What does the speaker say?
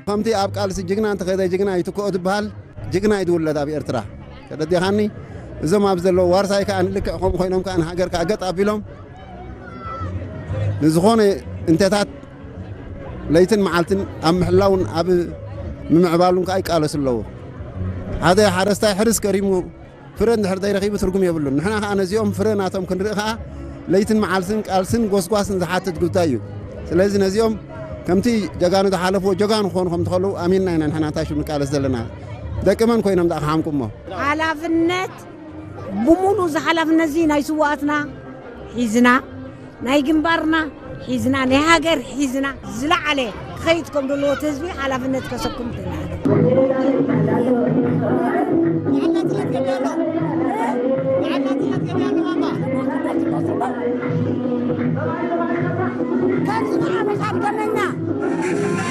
ከምቲ ኣብ ቃልሲ ጅግና እንተ ከደ ጅግና ይትከኦ ትበሃል ጅግና ይድውለድ ኣብ ኤርትራ ከደዲኻኒ እዞም ኣብ ዘሎ ዋርሳይ ከዓ ንልክዕ ከም ኮይኖም ከዓ ሃገር ከዓ ገጥ ኣቢሎም ንዝኾነ እንተታት ለይትን መዓልትን ኣብ ምሕላውን ኣብ ምምዕባሉን ከዓ ይቃለሱ ኣለዎ ሓደ ሓረስታይ ሕርስ ከሪሙ ፍረ እንድሕር ዘይረኺቡ ትርጉም የብሉን ንሕና ከዓ ነዚኦም ፍረ ናቶም ክንርኢ ከዓ ለይትን መዓልትን ቃልስን ጎስጓስን ዝሓትት ጉዳይ እዩ ስለዚ ነዚኦም ከምቲ ጀጋኑ ዝሓለፍዎ ጀጋኑ ክኾኑ ከም ትኸለው ኣሚንና ኢና ንሕና እንታይ ሽም ንቃለስ ዘለና ደቅመን ኮይኖም ዳ ክሓምቁሞ ሓላፍነት ብሙሉ ዝሓላፍነት እዚ ናይ ስዋኣትና ሒዝና ናይ ግንባርና ሒዝና ናይ ሃገር ሒዝና ዝለዓለ ክኸይድ ከም ዘለዎ ህዝቢ ሓላፍነት ከሰኩም ትናለ كان زمان عم يصاب دمنا